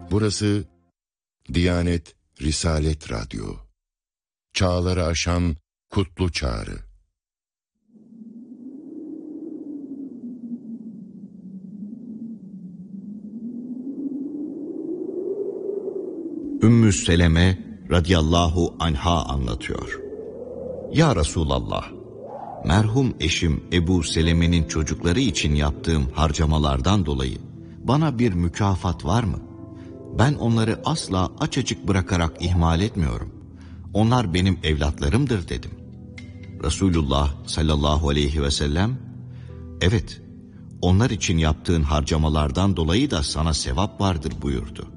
Burası Diyanet Risalet Radyo. Çağları aşan kutlu çağrı. Ümmü Seleme radıyallahu anha anlatıyor. Ya Resulallah, merhum eşim Ebu Seleme'nin çocukları için yaptığım harcamalardan dolayı bana bir mükafat var mı? Ben onları asla aç açık bırakarak ihmal etmiyorum. Onlar benim evlatlarımdır dedim. Resulullah sallallahu aleyhi ve sellem, evet, onlar için yaptığın harcamalardan dolayı da sana sevap vardır buyurdu.